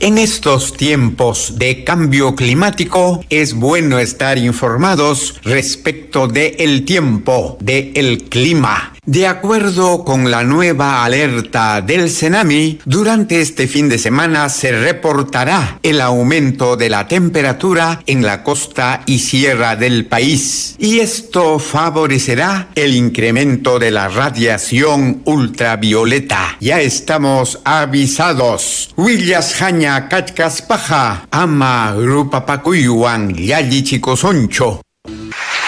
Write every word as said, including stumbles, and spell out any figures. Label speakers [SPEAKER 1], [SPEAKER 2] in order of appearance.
[SPEAKER 1] En estos tiempos de cambio climático es bueno estar informados respecto del tiempo, del clima. De acuerdo con la nueva alerta del CENAMI, durante este fin de semana se reportará el aumento de la temperatura en la costa y sierra del país, y esto favorecerá el incremento de la radiación ultravioleta. Ya estamos avisados. Willas Jaña Kachkas Paja, Ama Grupa Pacuyuan, Yalli Chicosoncho.